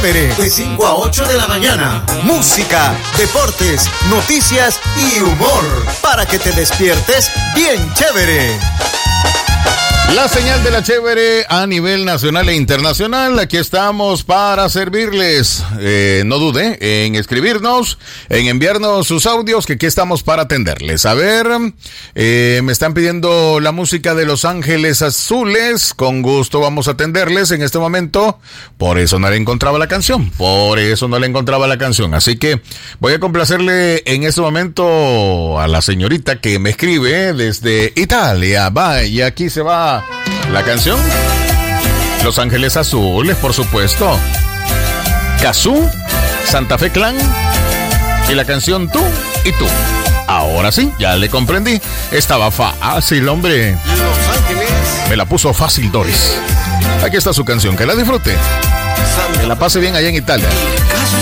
chévere. De 5 a 8 de la mañana. Música, deportes, noticias y humor. Para que te despiertes bien chévere. La señal de la chévere a nivel nacional e internacional. Aquí estamos para servirles. No dude en escribirnos, en enviarnos sus audios, que aquí estamos para atenderles. A ver, me están pidiendo la música de Los Ángeles Azules. Con gusto vamos a atenderles en este momento. Por eso no le encontraba la canción. Así que voy a complacerle en este momento a la señorita que me escribe desde Italia. Va, y aquí se va la canción Los Ángeles Azules, por supuesto. Cazú, Santa Fe Clan y la canción Tú y Tú. Ahora sí, ya le comprendí. Estaba fácil, hombre. Los Ángeles. Me la puso fácil, Doris. Aquí está su canción, que la disfrute. Que la pase bien allá en Italia.